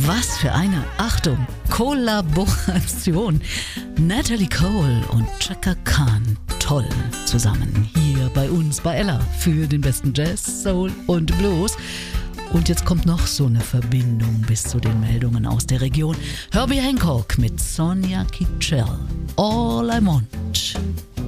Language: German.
Was für eine, Achtung, Kollaboration. Natalie Cole und Chaka Khan, toll zusammen hier bei uns bei Ella für den besten Jazz, Soul und Blues. Und jetzt kommt noch so eine Verbindung bis zu den Meldungen aus der Region. Herbie Hancock mit Sonia Kitchell. All I Want.